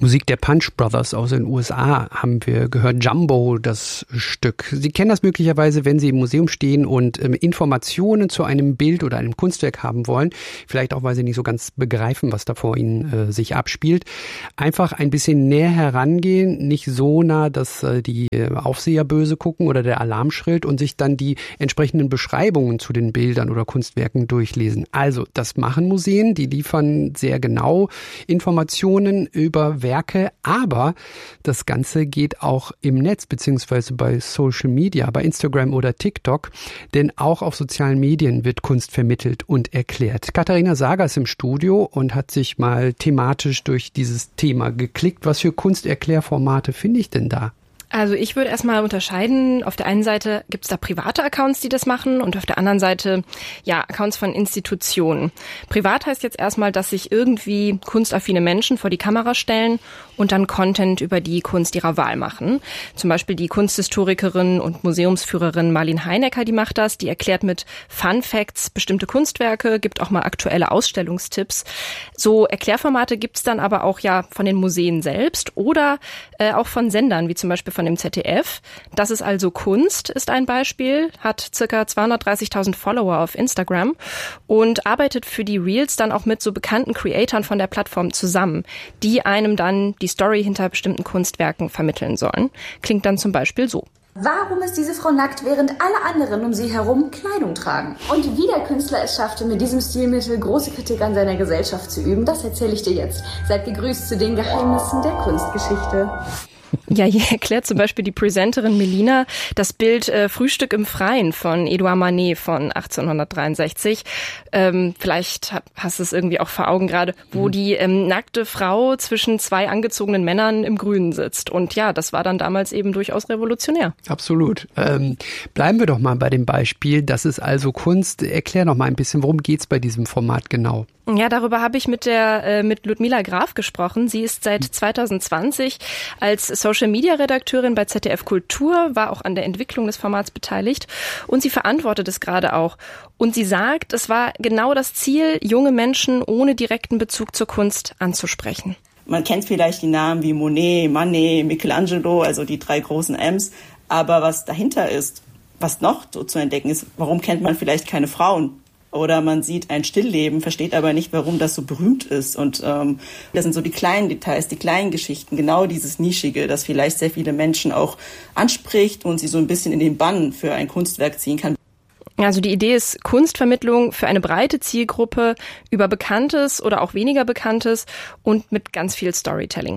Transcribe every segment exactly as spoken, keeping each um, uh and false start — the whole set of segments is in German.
Musik der Punch Brothers aus den U S A haben wir gehört, Jumbo, das Stück. Sie kennen das möglicherweise, wenn Sie im Museum stehen und ähm, Informationen zu einem Bild oder einem Kunstwerk haben wollen, vielleicht auch, weil Sie nicht so ganz begreifen, was da vor Ihnen äh, sich abspielt. Einfach ein bisschen näher herangehen, nicht so nah, dass äh, die Aufseher böse gucken oder der Alarm schrillt und sich dann die entsprechenden Beschreibungen zu den Bildern oder Kunstwerken durchlesen. Also, das machen Museen, die liefern sehr genau Informationen über Werke, aber das Ganze geht auch im Netz beziehungsweise bei Social Media, bei Instagram oder TikTok, denn auch auf sozialen Medien wird Kunst vermittelt und erklärt. Katharina Sager ist im Studio und hat sich mal thematisch durch dieses Thema geklickt. Was für Kunsterklärformate finde ich denn da? Also ich würde erstmal unterscheiden, auf der einen Seite gibt es da private Accounts, die das machen und auf der anderen Seite ja Accounts von Institutionen. Privat heißt jetzt erstmal, dass sich irgendwie kunstaffine Menschen vor die Kamera stellen und dann Content über die Kunst ihrer Wahl machen. Zum Beispiel die Kunsthistorikerin und Museumsführerin Marlene Heinecker, die macht das, die erklärt mit Fun Facts bestimmte Kunstwerke, gibt auch mal aktuelle Ausstellungstipps. So Erklärformate gibt es dann aber auch ja von den Museen selbst oder äh, auch von Sendern, wie zum Beispiel von dem Z D F. Das ist also Kunst, ist ein Beispiel, hat circa zweihundertdreißigtausend Follower auf Instagram und arbeitet für die Reels dann auch mit so bekannten Creatoren von der Plattform zusammen, die einem dann die Story hinter bestimmten Kunstwerken vermitteln sollen. Klingt dann zum Beispiel so. Warum ist diese Frau nackt, während alle anderen um sie herum Kleidung tragen? Und wie der Künstler es schaffte, mit diesem Stilmittel große Kritik an seiner Gesellschaft zu üben, das erzähle ich dir jetzt. Seid gegrüßt zu den Geheimnissen der Kunstgeschichte. Ja, hier erklärt zum Beispiel die Presenterin Melina das Bild äh, Frühstück im Freien von Edouard Manet von achtzehnhundertdreiundsechzig. Ähm, vielleicht hast du es irgendwie auch vor Augen gerade, wo mhm. die ähm, nackte Frau zwischen zwei angezogenen Männern im Grünen sitzt. Und ja, das war dann damals eben durchaus revolutionär. Absolut. Ähm, bleiben wir doch mal bei dem Beispiel. Das ist also Kunst. Erklär doch mal ein bisschen, worum geht's bei diesem Format genau? Ja, darüber habe ich mit der äh, mit Ludmila Graf gesprochen. Sie ist seit zweitausendzwanzig als Social-Media-Redakteurin bei Z D F Kultur, war auch an der Entwicklung des Formats beteiligt und sie verantwortet es gerade auch. Und sie sagt, es war genau das Ziel, junge Menschen ohne direkten Bezug zur Kunst anzusprechen. Man kennt vielleicht die Namen wie Monet, Manet, Michelangelo, also die drei großen M's. Aber was dahinter ist, was noch so zu entdecken ist, warum kennt man vielleicht keine Frauen? Oder man sieht ein Stillleben, versteht aber nicht, warum das so berühmt ist. Und ähm, das sind so die kleinen Details, die kleinen Geschichten, genau dieses Nischige, das vielleicht sehr viele Menschen auch anspricht und sie so ein bisschen in den Bann für ein Kunstwerk ziehen kann. Also die Idee ist Kunstvermittlung für eine breite Zielgruppe über Bekanntes oder auch weniger Bekanntes und mit ganz viel Storytelling.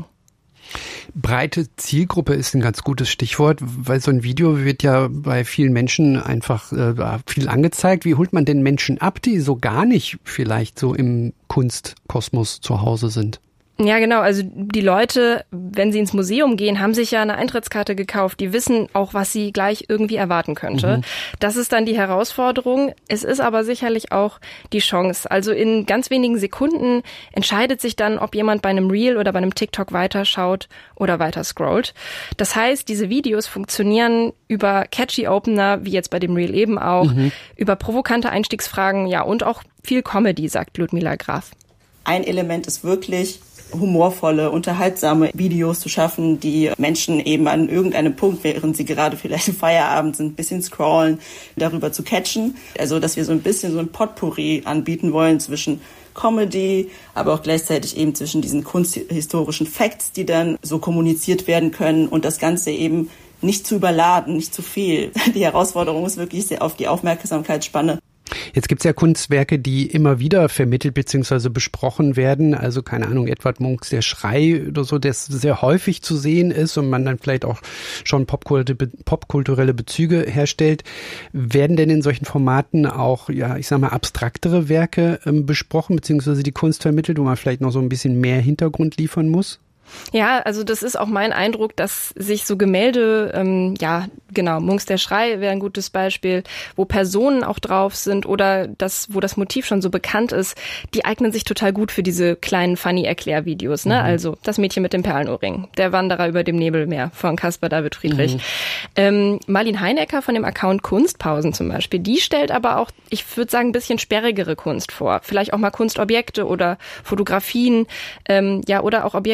Breite Zielgruppe ist ein ganz gutes Stichwort, weil so ein Video wird ja bei vielen Menschen einfach äh, viel angezeigt. Wie holt man denn Menschen ab, die so gar nicht vielleicht so im Kunstkosmos zu Hause sind? Ja, genau. Also die Leute, wenn sie ins Museum gehen, haben sich ja eine Eintrittskarte gekauft. Die wissen auch, was sie gleich irgendwie erwarten könnte. Mhm. Das ist dann die Herausforderung. Es ist aber sicherlich auch die Chance. Also in ganz wenigen Sekunden entscheidet sich dann, ob jemand bei einem Reel oder bei einem TikTok weiterschaut oder weiter scrollt. Das heißt, diese Videos funktionieren über catchy Opener, wie jetzt bei dem Reel eben auch, mhm. über provokante Einstiegsfragen, ja, und auch viel Comedy, sagt Ludmila Graf. Ein Element ist wirklich humorvolle, unterhaltsame Videos zu schaffen, die Menschen eben an irgendeinem Punkt, während sie gerade vielleicht im Feierabend sind, ein bisschen scrollen, darüber zu catchen. Also, dass wir so ein bisschen so ein Potpourri anbieten wollen zwischen Comedy, aber auch gleichzeitig eben zwischen diesen kunsthistorischen Facts, die dann so kommuniziert werden können und das Ganze eben nicht zu überladen, nicht zu viel. Die Herausforderung ist wirklich sehr auf die Aufmerksamkeitsspanne. Jetzt gibt's ja Kunstwerke, die immer wieder vermittelt bzw. besprochen werden. Also keine Ahnung, Edvard Munchs Der Schrei oder so, das sehr häufig zu sehen ist und man dann vielleicht auch schon popkulturelle Bezüge herstellt. Werden denn in solchen Formaten auch, ja, ich sag mal, abstraktere Werke ähm, besprochen bzw. die Kunst vermittelt, wo man vielleicht noch so ein bisschen mehr Hintergrund liefern muss? Ja, also das ist auch mein Eindruck, dass sich so Gemälde, ähm, ja genau, Munchs Der Schrei wäre ein gutes Beispiel, wo Personen auch drauf sind oder das, wo das Motiv schon so bekannt ist, die eignen sich total gut für diese kleinen Funny-Erklärvideos, ne? Mhm. Also das Mädchen mit dem Perlenohrring, der Wanderer über dem Nebelmeer von Caspar David Friedrich. Mhm. Ähm, Marlene Heinecker von dem Account Kunstpausen zum Beispiel, die stellt aber auch, ich würde sagen, ein bisschen sperrigere Kunst vor. Vielleicht auch mal Kunstobjekte oder Fotografien, ähm, ja, oder auch Objekte wie zum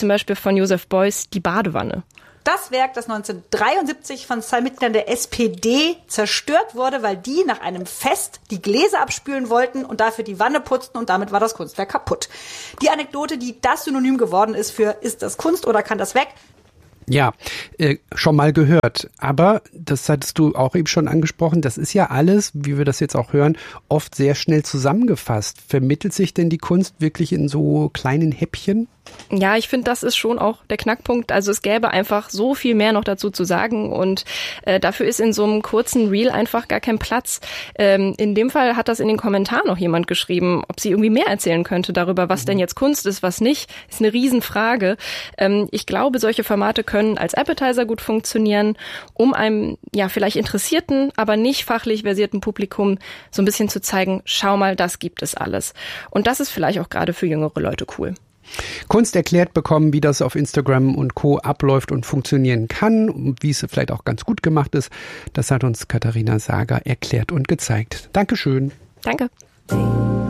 zum Beispiel von Joseph Beuys Die Badewanne. Das Werk, das neunzehnhundertdreiundsiebzig von zwei Mitgliedern der S P D zerstört wurde, weil die nach einem Fest die Gläser abspülen wollten und dafür die Wanne putzten und damit war das Kunstwerk kaputt. Die Anekdote, die das Synonym geworden ist für ist das Kunst oder kann das weg? Ja, äh, schon mal gehört. Aber, das hattest du auch eben schon angesprochen, das ist ja alles, wie wir das jetzt auch hören, oft sehr schnell zusammengefasst. Vermittelt sich denn die Kunst wirklich in so kleinen Häppchen? Ja, ich finde, das ist schon auch der Knackpunkt. Also es gäbe einfach so viel mehr noch dazu zu sagen und äh, dafür ist in so einem kurzen Reel einfach gar kein Platz. Ähm, in dem Fall hat das in den Kommentaren noch jemand geschrieben, ob sie irgendwie mehr erzählen könnte darüber, was mhm. denn jetzt Kunst ist, was nicht. Ist eine Riesenfrage. Ähm, ich glaube, solche Formate können als Appetizer gut funktionieren, um einem ja vielleicht interessierten, aber nicht fachlich versierten Publikum so ein bisschen zu zeigen, schau mal, das gibt es alles. Und das ist vielleicht auch gerade für jüngere Leute cool. Kunst erklärt bekommen, wie das auf Instagram und Co. abläuft und funktionieren kann und wie es vielleicht auch ganz gut gemacht ist. Das hat uns Katharina Sager erklärt und gezeigt. Dankeschön. Danke.